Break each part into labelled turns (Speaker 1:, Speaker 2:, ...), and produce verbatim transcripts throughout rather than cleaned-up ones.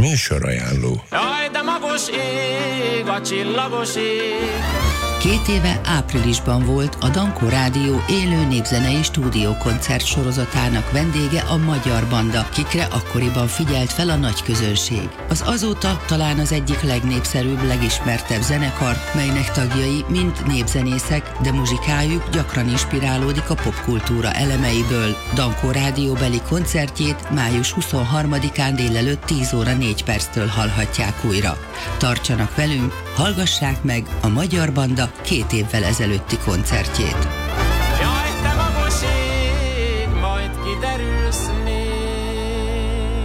Speaker 1: Műsorajánló.
Speaker 2: Jaj, de magos ég, a csillagos ég.
Speaker 3: Két éve áprilisban volt a Dankó Rádió élő népzenei stúdiókoncert sorozatának vendége a Magyar Banda, kikre akkoriban figyelt fel a nagy közönség. Az azóta talán az egyik legnépszerűbb, legismertebb zenekar, melynek tagjai mind népzenészek, de muzsikájuk gyakran inspirálódik a popkultúra elemeiből. Dankó Rádióbeli koncertjét május huszonharmadikán délelőtt tíz óra négy perctől hallhatják újra. Tartsanak velünk, hallgassák meg a Magyar Banda két évvel ezelőtti koncertjét.
Speaker 2: Jaj, te magos ég, majd kiderülsz még.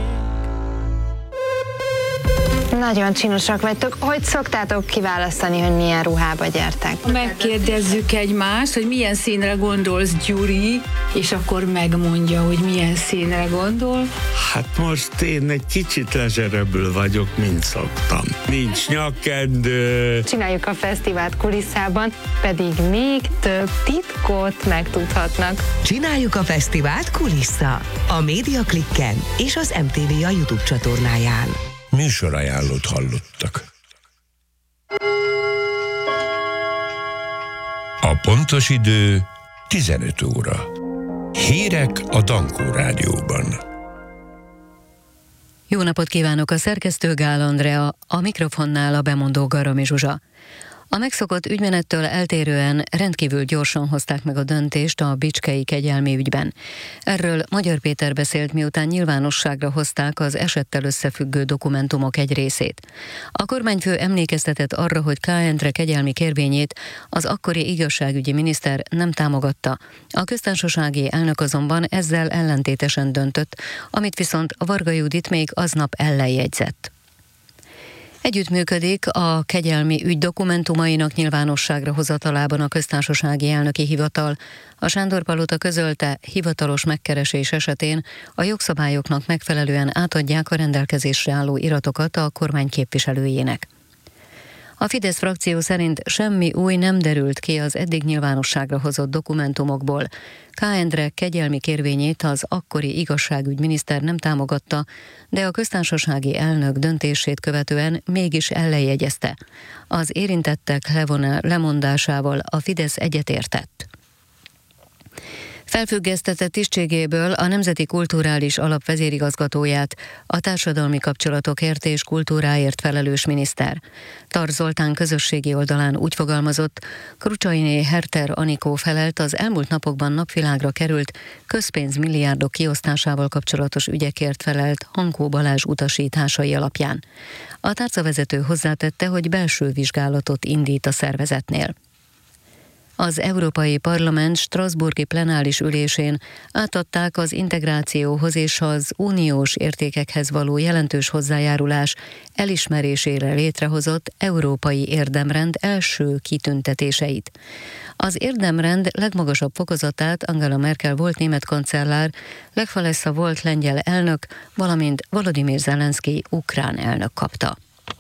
Speaker 4: Nagyon csinosak vagytok. Hogy szoktátok kiválasztani, hogy milyen ruhába gyertek?
Speaker 5: Megkérdezzük egymást, hogy milyen színre gondolsz, Gyuri, és akkor megmondja, hogy milyen színre gondol.
Speaker 6: Hát most én egy kicsit lezserebbül vagyok, mint szoktam. Nincs nyakkendő.
Speaker 4: Csináljuk a fesztivált kulisszában, pedig még több titkot megtudhatnak.
Speaker 7: Csináljuk a fesztivált kulissza a Média Klikken és az em té vé a YouTube csatornáján.
Speaker 1: Műsorajánlót hallottak. A pontos idő tizenöt óra. Hírek a Dankó Rádióban.
Speaker 8: Jó napot kívánok, a szerkesztő Gál Andrea, a mikrofonnál a bemondó Garomi Zsuzsa. A megszokott ügymenettől eltérően rendkívül gyorsan hozták meg a döntést a bicskei kegyelmi ügyben. Erről Magyar Péter beszélt, miután nyilvánosságra hozták az esettel összefüggő dokumentumok egy részét. A kormányfő emlékeztetett arra, hogy K. Endre kegyelmi kérvényét az akkori igazságügyi miniszter nem támogatta. A köztársasági elnök azonban ezzel ellentétesen döntött, amit viszont Varga Judit még aznap ellenjegyzett. Együttműködik a kegyelmi ügy dokumentumainak nyilvánosságra hozatalában a köztársasági elnöki hivatal. A Sándor-palota közölte, hivatalos megkeresés esetén a jogszabályoknak megfelelően átadják a rendelkezésre álló iratokat a kormány képviselőjének. A Fidesz frakció szerint semmi új nem derült ki az eddig nyilvánosságra hozott dokumentumokból. K. Endre kegyelmi kérvényét az akkori igazságügyminiszter nem támogatta, de a köztársasági elnök döntését követően mégis ellenjegyezte. Az érintettek lemondásával a Fidesz egyetértett. Felfüggesztette tisztségéből a Nemzeti Kulturális Alap vezérigazgatóját, a társadalmi kapcsolatokért és kultúráért felelős miniszter. Tar Zoltán közösségi oldalán úgy fogalmazott, Krucsainé Herter Anikó felelt az elmúlt napokban napvilágra került közpénzmilliárdok kiosztásával kapcsolatos ügyekért felelt Hankó Balázs utasításai alapján. A tárcavezető hozzátette, hogy belső vizsgálatot indít a szervezetnél. Az Európai Parlament strasbourgi plenáris ülésén átadták az integrációhoz és az uniós értékekhez való jelentős hozzájárulás elismerésére létrehozott Európai Érdemrend első kitüntetéseit. Az érdemrend legmagasabb fokozatát Angela Merkel volt német kancellár, Lech Walesa volt lengyel elnök, valamint Volodymyr Zelenszky ukrán elnök kapta.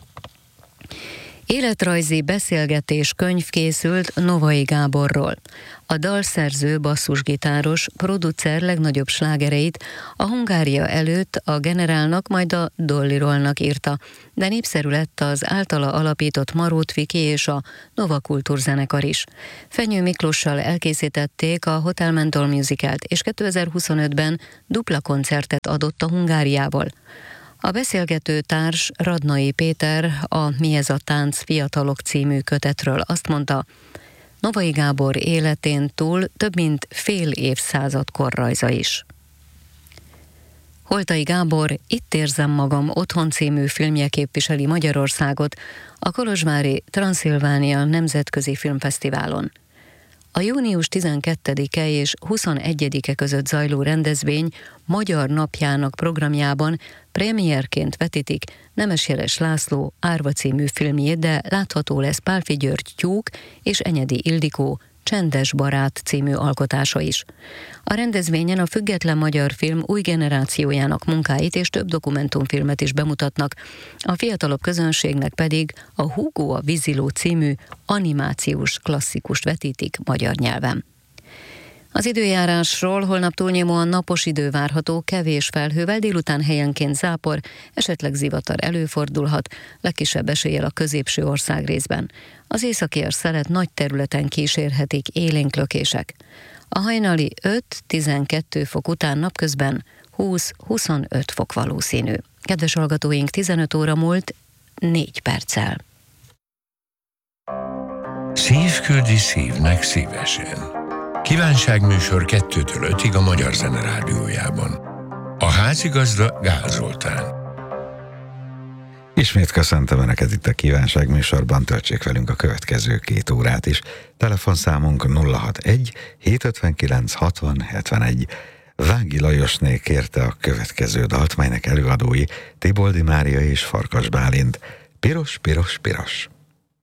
Speaker 8: Életrajzi beszélgetés könyv készült Novai Gáborról. A dalszerző, basszusgitáros, producer legnagyobb slágereit a Hungária előtt a Generálnak, majd a Dolly Rollnak írta, de népszerű lett az általa alapított Marót Viki és a Nova Kultúrzenekar is. Fenyő Miklossal elkészítették a Hotel Mental Musicalt, és kétezer-huszonötben dupla koncertet adott a Hungáriából. A beszélgető társ Radnai Péter a Mi ez a tánc fiatalok című kötetről azt mondta, Novai Gábor életén túl több mint fél évszázad korrajza is. Holtai Gábor Itt érzem magam otthon című filmje képviseli Magyarországot a kolozsvári Transzilvánia Nemzetközi Filmfesztiválon. A június tizenkettedike és huszonegyedike között zajló rendezvény Magyar Napjának programjában premierként vetítik Nemes Jeles László Árva című filmjét, de látható lesz Pálffy György Tyúk és Enyedi Ildikó Csendes barát című alkotása is. A rendezvényen a független magyar film új generációjának munkáit és több dokumentumfilmet is bemutatnak, a fiatalabb közönségnek pedig a Hugo a víziló című animációs klasszikust vetítik magyar nyelven. Az időjárásról: holnap túlnyomóan napos idő várható, kevés felhővel, délután helyenként zápor, esetleg zivatar előfordulhat, legkisebb eséllyel a középső országrészben. Az északi szelet nagy területen kísérhetik élénk lökések. A hajnali öt-tizenkét fok után napközben húsz-huszonöt fok valószínű. Kedves hallgatóink, tizenöt óra múlt négy perccel.
Speaker 1: Szív küldi szívnek szívesen. Kívánságműsor kettőtől ötig a Magyar Zene Rádiójában. A házigazda Gál Zoltán.
Speaker 9: Ismét köszöntöm Önöket itt a kívánságműsorban, töltsék velünk a következő két órát is. Telefonszámunk nulla hatvanegy hétszázötvenkilenc hatvan hetvenegy. Vági Lajosné kérte a következő dalt, melynek előadói Tiboldi Mária és Farkas Bálint. Piros, piros, piros.